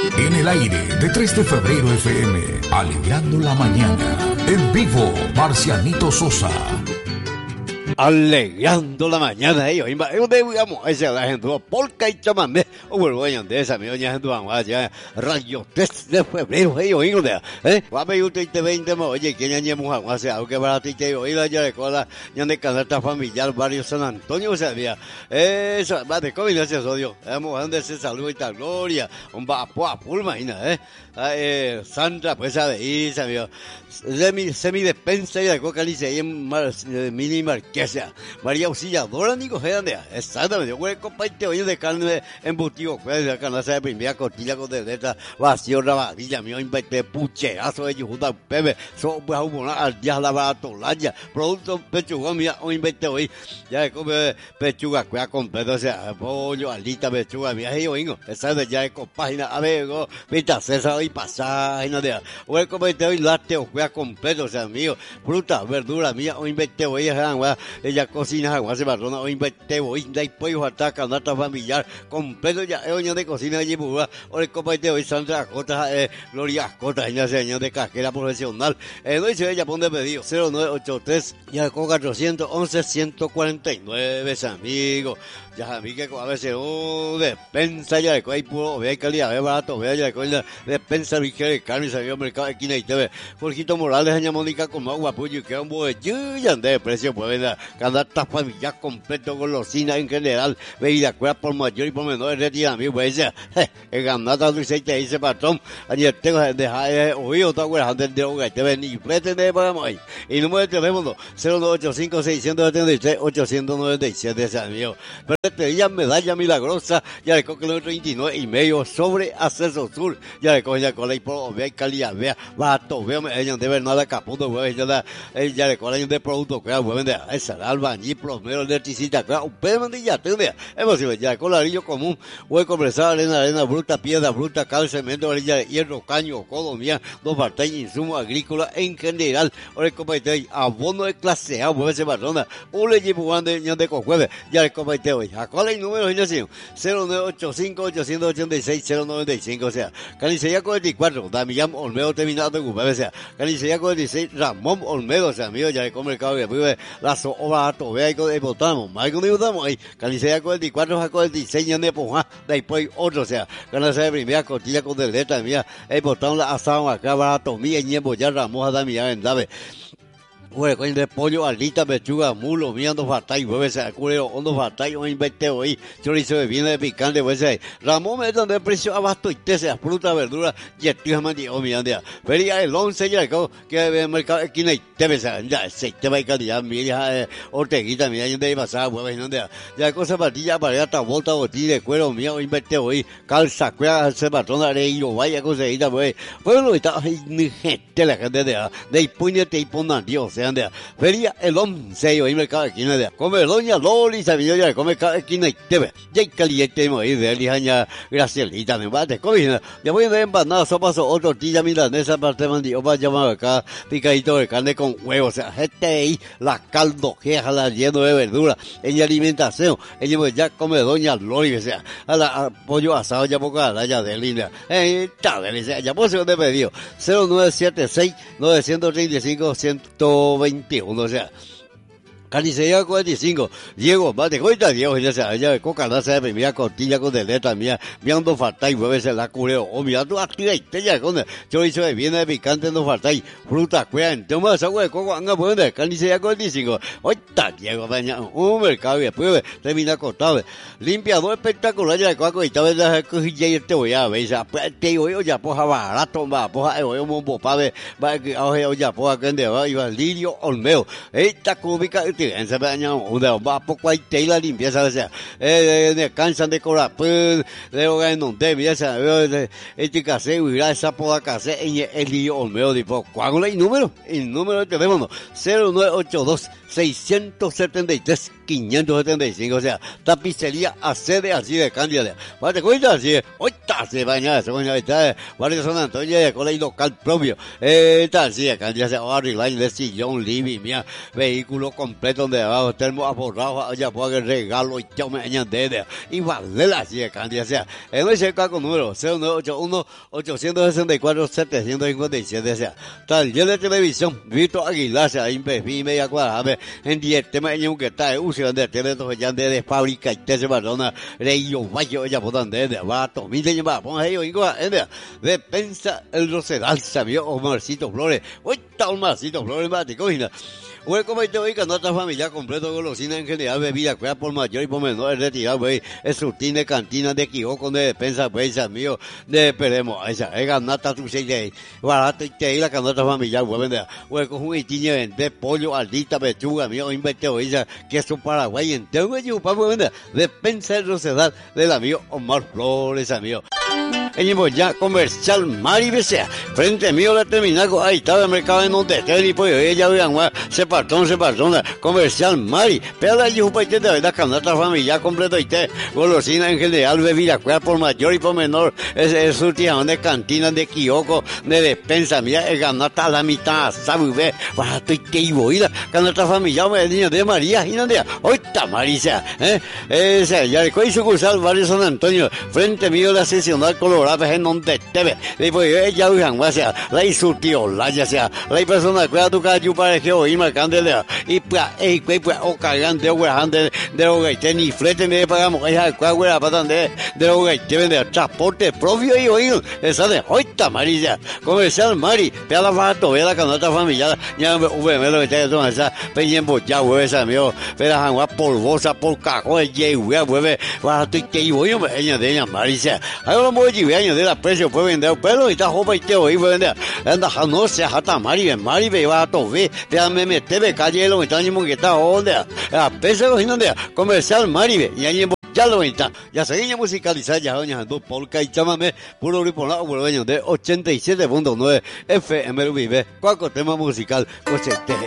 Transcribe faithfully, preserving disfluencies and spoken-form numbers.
En el aire de tres de febrero F M, alegrando la mañana. En vivo, Marcianito Sosa. Alegrando la mañana, ellos, digamos, esa la gente, polka y chamamé, o vuelvo a de esa, mi doña gente, vamos allá, radio tres de febrero, ellos, hijo de, eh, guape, usted te veinte, oye, que ya ñemos a guase, aunque para ti te oí la ya de cola, ya de canasta familiar, barrio San Antonio, o sea, mira, eso, va de combinación, odio, vamos a donde se saluda y tal, gloria, un vapo a pulma, imagina, eh, eh, Sandra, pues, a de Isa, mío, semi, semi despensa y de coca, dice, ahí en mini marqués. María Auxiliadora, Nico Gedandea, exactamente, yo voy compartir hoy de carne embutido, pues de canasta de primera costilla con de letra, vacío, rabadilla, mío, inventé pucherazo de yujuta, pepe, so, pues, una al día la baratolaya, producto pechuga, mía, hoy inventé hoy, ya de come pechuga, cuida completo, o sea, pollo, alita, pechuga, mía, y oigo, exactamente, ya de con página, a ver, vista César y pasaje, no de, voy a compartir hoy lácteo, cuida completo, o sea, mío, fruta, verdura, mía, hoy inventé hoy, ella cocina agua se barrona o inventé hoy de pollo hasta canasta familiar completo ya es doña de cocina allí burra o el compadre hoy Sandra Cota eh, Gloria Cota ella señor de casquera profesional eh, no dice ella pone pedido cero nueve ocho tres ya con cuatrocientos once ciento cuarenta y nueve amigos ya a mí que a veces oh despensa ya de hay puro vea calidad ve barato vea ya de coña despensa vigera de carne salió al mercado de Quina y T V Jorgito Morales doña Mónica con agua pollo que un buen ya de precio pues verdad canasta familiar completo golosina en general bebida cuera por mayor y por menor retira amigo pues dice el ganata dulce te dice patrón ayer tengo dejar oído está güey antes de hogar te ven y vete de pagamos ahí y número de teléfono cero nueve ocho cinco seis siete tres ocho nueve siete ese amigo Ferretería Medalla Milagrosa ya le coge el treinta y nueve y medio sobre Acceso Sur ya le coge ya con la por vea calidad vea bato vea ella de ver nada caputo güey ya ya le coge de producto que güey de esa albañil plomero electricista claro un pedimandilla tendría es posible ya colarillo común voy a conversar arena arena bruta piedra bruta cal cemento varilla de hierro caño codo mía dos partes insumos agrícolas en general ahora el comité abono de clase A vuelve ese barrona un le llevo de de cojueve ya el comité hoy a cuál el número es cero nueve ocho cinco ocho ocho seis cero nueve cinco o sea Canicería cuarenta y cuatro Damián Olmedo terminado de ocupar o sea Canicería cuarenta y seis Ramón Olmedo o sea amigo ya el mercado de vive la soba vea de votamos más que votamos ahí Canicería cuarenta y cuatro a cuarenta y seis ya de poja después otro o sea Canicería de primera costilla con deleta mía el botón la asado acá barato mía ñembo ya Ramón Damián en dave Bueno, con de pollo, alita, pechuga, mulo, mirando fatay, hueve, se acuerdo, hondo fatay, un invente hoy, chorizo de viene de picante, pues ahí. Ramón me dan de precio abasto y te sea fruta, verdura, y el tío me dijo, mirando, feria el once ya, que el mercado aquí no hay, te ves, ya, se te va a calidad, mira, orteguita, mira, yo de pasar, hueve, no de, ya cosa patilla, para hasta volta, botilla de cuero, mía, un invente hoy, calza, cueva, se patrona, de yo, vaya conseguida, pues, pues lo está, ni gente, la gente de, de puñete y pongan Dios, sea, feria el once y mercado de esquina de come doña Loli sabía ya come cada esquina y te ve ya caliente me de lijaña Gracielita me bate comida ya voy de empanada sopa o tortilla milanesa parte mandio va a llamar acá picadito de carne con huevos o sea este ahí la caldo que la lleno de verdura en alimentación ella ya come doña Loli o sea a la a pollo asado ya poca la ya de línea eh está delicia ya pues de pedido cero nueve siete seis nueve tres cinco ciento veintiuno, o sea, Carnicería cuarenta y cinco, Diego, mate, cuenta Diego, ya sea, ella coca la se primera cortilla con deleta mía, viendo falta y hueves en la cureo, o mira tú activa y te ya con chorizo de viene de picante no falta y fruta, cuea, en toma esa hueá, coco, anga, bueno, carnicería cuarenta y cinco, oita Diego, mañana, un mercado y después termina cortado, limpiador espectacular, ya de cuaco y tal vez la cojilla y te voy a ver, ya, te voy ya, poja barato, va, poja, voy a un popave, va, que ahora ya, poja, que ande, va, y va, Lirio Olmeo, esta cúbica, en se baña una va poco hay tela limpieza o sea eh de cansan de cora pues de hogar no te mira esa este case y esa poda case en el lío Olmeo de poco ¿cuál es el número? El número de teléfono cero nueve ocho dos seis siete tres quinientos setenta y cinco o sea tapicería accede así de Cándida ¿vale? Cuenta así ahorita se baña se baña está barrio San Antonio de cola y local propio eh está así de Cándida se va a arreglar de sillón living mía vehículo completo completo donde abajo tenemos aborrado, ya puedo regalo y yo me añade y vale la chica cantidad, o sea, en ese caso número cero nueve ocho uno ocho seis cuatro siete cinco siete, o sea, taller de televisión, Víctor Aguilar, o sea, impefi media cuadrada, en diez temas en un que está en uso de teléfono ya de fábrica y te se perdona, rey yo vaya, ya puedan de vato, mire, ya va, ponga ellos, de pensa el Rosedal, sabía Omarcito Flores, hoy está Omarcito Flores, mate, cogina. Güey, como te voy con otra familia completo, golosina en general, bebida, cuida por mayor y por menor, retirado, güey, es surtín de cantina, de quijoco, de despensa, güey, mío, de esperemos, esa, es ganata tu seis de barato y te la canota familiar, güey, vende, güey, con un itinio de pollo, aldita, pechuga, mío, inventeo, ella, queso paraguay, entero, güey, yo, para vender, despensa el Rosedal del amigo Omar Flores, amigo. Venimos ya comercial Mari Besea. Frente mío la terminal, ahí estaba el mercado en donde esté y pues ella vean, se partón, se partón, comercial Mari. Pero la yupa y te da la canasta familiar completo y te, golosina en general, bebida, cuida por mayor y por menor, es, es última de cantina, de quijoco, de despensa, mira, el ganata a la mitad, sabe, ve, barato y te iba, y la canasta familiar, me niño de María, y no de, hoy está Marisa, eh, esa, ya el coy sucursal, barrio San Antonio, frente mío la sesional colorada, en donde te ve, después ella usan, o sea, la insultió, la ya sea, la persona cuida tu calle para que oír marcándole, y pues, y pues, o cagante, o grande, de lo que te ni flete, me pagamos, esa cuagüera, patan de, de lo que te vende transporte propio y oído, esa de hoy está Marisa, comercial Mari, pega la barato, ve la canasta familiar, ya me me lo que te toma esa, peña embochada, hueve esa, mío, pero la jangua polvosa, por cajón, ye, hueve, barato y te iba, yo me ella de ella Marisa, ahora lo voy a llevar años de la precio puede vender un pelo y está joven y te oí puede vender anda no se hasta Mari Mari ve va a tover te me mete ve calle lo está ni que está donde a pese lo donde comercial Mari y ahí ya lo está ya seguimos musicalizar ya doña dos polka y chámame puro grupo la urbano de ochenta y siete punto nueve F M vive cualquier tema musical pues este